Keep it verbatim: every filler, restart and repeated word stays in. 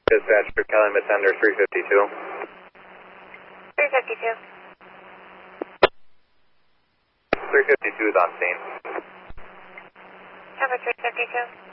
Dispatch for Kelly Matender three fifty-two. three fifty-two. three fifty-two is on scene. Cover three fifty-two.